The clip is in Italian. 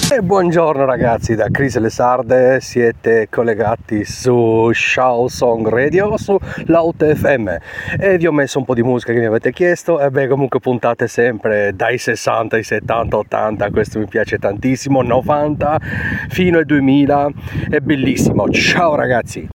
E buongiorno ragazzi, da Chris Le Sarde, siete collegati su Show Song Radio, su Laut FM, e vi ho messo un po' di musica che mi avete chiesto. E beh, comunque puntate sempre dai 60 ai 70, 80, questo mi piace tantissimo, 90 fino ai 2000, è bellissimo. Ciao ragazzi!